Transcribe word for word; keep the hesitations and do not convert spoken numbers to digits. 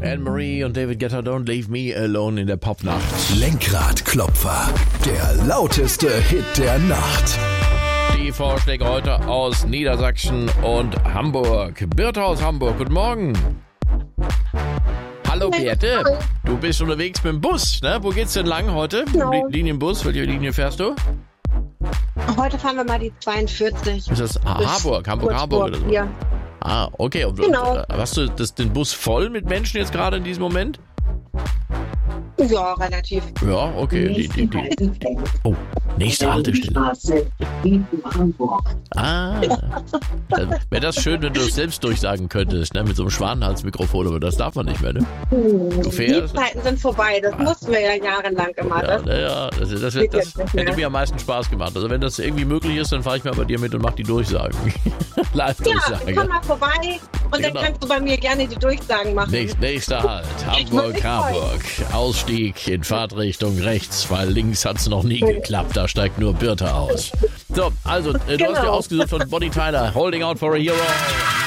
Anne-Marie und David Guetta, Don't Leave Me Alone in der Popnacht. Lenkradklopfer, der lauteste Hit der Nacht. Die Vorschläge heute aus Niedersachsen und Hamburg. Birte aus Hamburg, guten Morgen. Hallo Birte, du bist unterwegs mit dem Bus, ne? Wo geht's denn lang heute? Genau. Linienbus, welche Linie fährst du? Heute fahren wir mal die zweiundvierzig. Ist das ah, Harburg, Hamburg, Harburg oder so? Ja. Ah, okay. Und, Genau. und, hast du das, den Bus voll mit Menschen jetzt gerade in diesem Moment? Ja, relativ. Ja, okay. Die, die, die. Oh, nächste Haltestelle. Ah, wäre das schön, wenn du das selbst durchsagen könntest, ne? Mit so einem Schwanenhalsmikrofon, aber das darf man nicht mehr, ne? Du Die fährst. Zeiten sind vorbei, das ah. mussten wir ja jahrelang immer. Ja, Das, ja, ja, das, das, das, das hätte mir am meisten Spaß gemacht. Also wenn das irgendwie möglich ist, dann fahre ich mal bei dir mit und mach die Durchsagen. Live-Durchsagen. ja, komm mal vorbei und Genau. dann kannst du bei mir gerne die Durchsagen machen. Nächst, nächster Halt, Hamburg, Harburg. Ausstieg in Fahrtrichtung rechts, weil links hat's noch nie geklappt. Da steigt nur Birte aus. So, also, äh, du Genau. hast dir ausgesucht von Bonnie Tyler, Holding Out for a Hero.